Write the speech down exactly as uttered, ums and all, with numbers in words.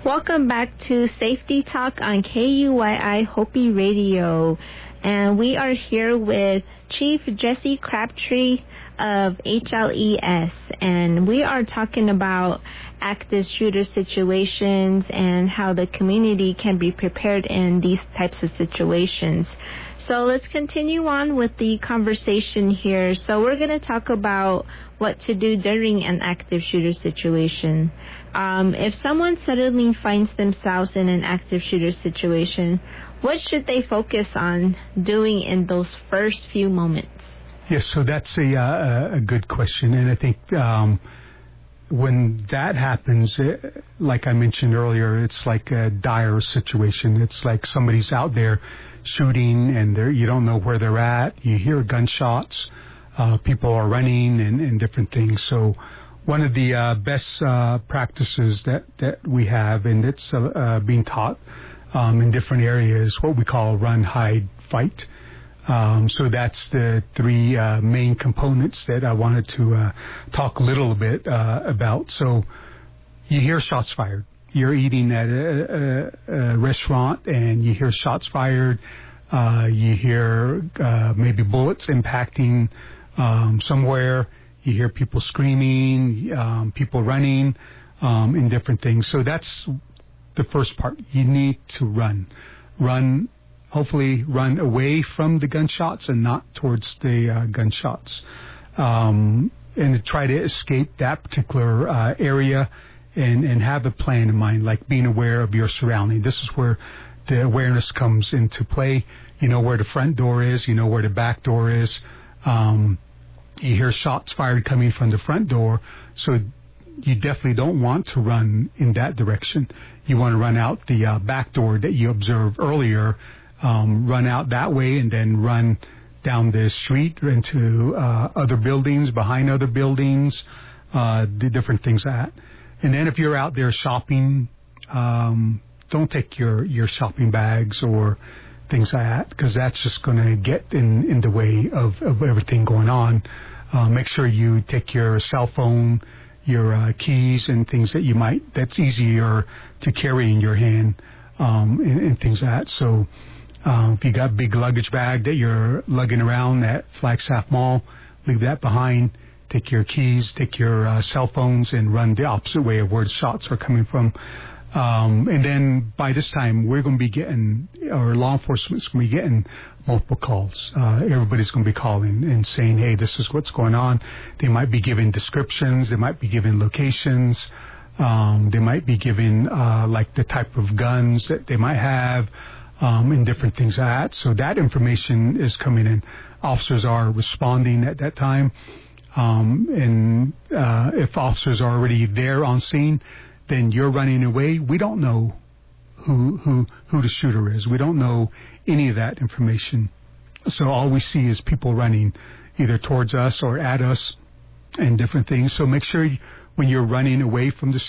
Welcome back to Safety Talk on K U Y I Hopi Radio. And we are here with Chief Jesse Crabtree of H L E S. And we are talking about active shooter situations and how the community can be prepared in these types of situations. So let's continue on with the conversation here. So we're going to talk about what to do during an active shooter situation. Um, if someone suddenly finds themselves in an active shooter situation, what should they focus on doing in those first few moments? Yes, so that's a, uh, a good question. And I think um, when that happens, it, like I mentioned earlier, it's like a dire situation. It's like somebody's out there shooting and they're, you don't know where they're at. You hear gunshots. Uh, people are running and, and different things. So one of the uh, best uh, practices that, that we have, and it's uh, uh, being taught um, in different areas, what we call run, hide, fight. Um, so that's the three uh, main components that I wanted to uh, talk a little bit uh, about. So you hear shots fired. You're eating at a, a, a restaurant and you hear shots fired. Uh, you hear uh, maybe bullets impacting um, somewhere. You hear people screaming, um, people running, um, and different things. So that's the first part. You need to run. Run, hopefully run away from the gunshots and not towards the uh, gunshots. Um, and to try to escape that particular uh, area and, and have a plan in mind, like being aware of your surrounding. This is where the awareness comes into play. You know where the front door is. You know where the back door is. Um, you hear shots fired coming from the front door, so you definitely don't want to run in that direction. You want to run out the uh, back door that you observed earlier, um, run out that way, and then run down the street into uh, other buildings, behind other buildings, uh, the different things like that. And then if you're out there shopping, um, don't take your, your shopping bags or things like that, because that's just going to get in, in the way of, of everything going on. Uh, make sure you take your cell phone, your uh, keys, and things that you might, that's easier to carry in your hand, um, and, and things like that. So uh, if you got a big luggage bag that you're lugging around at Flagstaff Mall, leave that behind. Take your keys, take your uh, cell phones, and run the opposite way of where the shots are coming from. Um, and then by this time, we're going to be getting, or law enforcement's going to be getting multiple calls. Uh, everybody's going to be calling and saying, hey, this is what's going on. They might be giving descriptions. They might be giving locations. Um, they might be giving, uh, like the type of guns that they might have, um, and different things like that. So that information is coming in. Officers are responding at that time. Um, and, uh, if officers are already there on scene, then you're running away. We don't know who who who the shooter is. We don't know any of that information. So all we see is people running either towards us or at us and different things. So make sure you, when you're running away from the